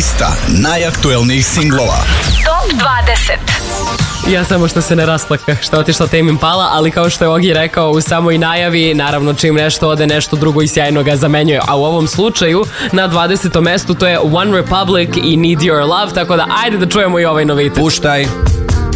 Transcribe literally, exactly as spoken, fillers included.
Lista najaktuelnijih singlova. Top dvadeset. Ja samo što se ne rasplaka što je otišla Tame Impala, ali kao što je Ogi rekao u samoj najavi, naravno čim nešto ode, nešto drugo i sjajno ga zamenjuje. A u ovom slučaju na dvadesetom mestu to je One Republic i Need Your Love, tako da ajde da čujemo i ovaj novitet. Puštaj.